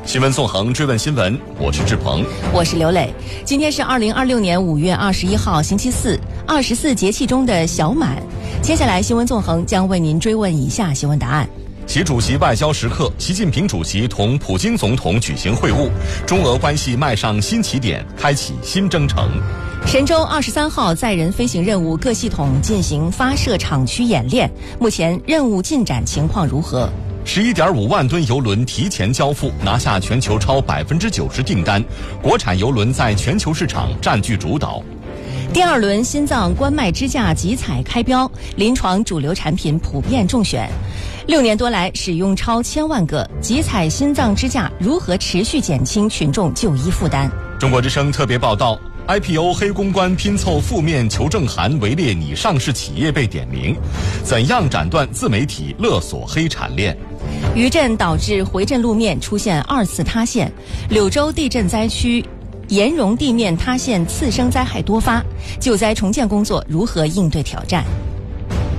新闻纵横，追问新闻，我是志鹏， 我是刘磊。今天是2026年5月21号，星期四，24节气中的小满。接下来，新闻纵横将为您追问以下新闻答案： 习主席外交时刻，习近平主席同普京总统举行会晤，中俄关系迈上新起点，开启新征程。 神舟23号载人飞行任务各系统进行发射场区演练，目前任务进展情况如何 ？11.5万吨邮轮提前交付，拿下全球超90%订单，国产邮轮在全球市场占据主导。 第二轮心脏冠脉支架集采开标，临床主流产品普遍中选。6年多来使用超1000万个，集采心脏支架如何持续减轻群众就医负担？ 中国之声特别报道。IPO 黑公关拼凑负面求证函围猎拟上市企业被点名，怎样斩断自媒体勒索黑产链？ 余震导致回震路面出现2次塌陷，柳州地震灾区岩溶地面塌陷次生灾害多发，救灾重建工作如何应对挑战？